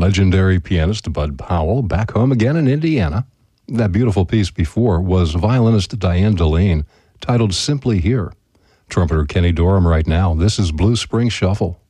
legendary pianist Bud Powell back home again in Indiana. That beautiful piece before was violinist Diane Delane, titled Simply Here. Trumpeter Kenny Dorham right now. This is Blue Spring Shuffle.